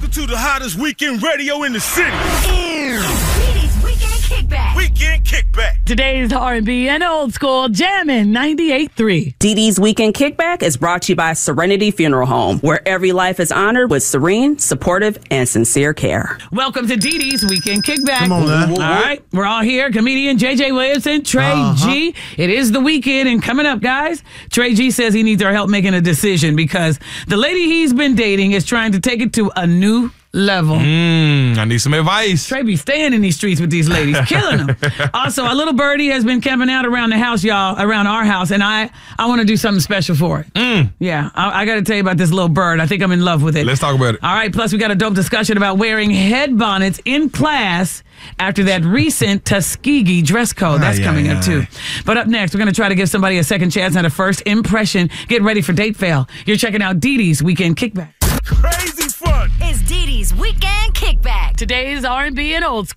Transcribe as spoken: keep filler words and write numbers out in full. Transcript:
Welcome to the hottest weekend radio in the city. Dee Dee's Weekend Kickback. Weekend Kickback. Today's R and B and old school jamming ninety-eight point three. Dee Dee's Weekend Kickback is brought to you by Serenity Funeral Home, where every life is honored with serene, supportive, and sincere care. Welcome to Dee Dee's Weekend Kickback. Come on, man. All right, we're all here. Comedian J J Williamson, Trey Uh-huh. G. It is the weekend, and coming up, guys, Trey G says he needs our help making a decision because the lady he's been dating is trying to take it to a new level. Mm, I need some advice. Trey be staying in these streets with these ladies, killing them. Also, a little birdie has been camping out around the house, y'all, around our house, and I, I want to do something special for it. Mm. Yeah, I, I got to tell you about this little bird. I think I'm in love with it. Let's talk about it. All right, plus we got a dope discussion about wearing head bonnets in class after that recent Tuskegee dress code. That's Aye, coming aye, up, too. aye. But up next, we're going to try to give somebody a second chance at a first impression. Get ready for Date Fail. You're checking out Dee Dee's Weekend Kickback. Crazy fun. It's Dee Dee's Weekend Kickback. Today's R and B and old school.